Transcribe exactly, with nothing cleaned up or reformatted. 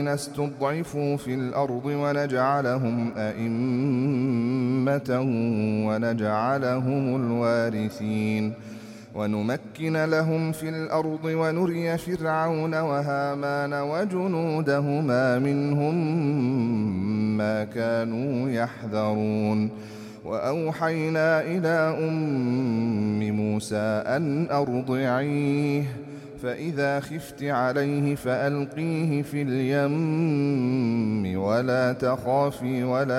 استضعفوا في الأرض ونجعلهم أئمة ونجعلهم الوارثين ونمكن لهم في الأرض ونري فرعون وهامان وجنودهما منهم ما كانوا يحذرون وأوحينا إلى أم موسى أن أرضعيه فإذا خفت عليه فألقيه في اليم ولا تخافي ولا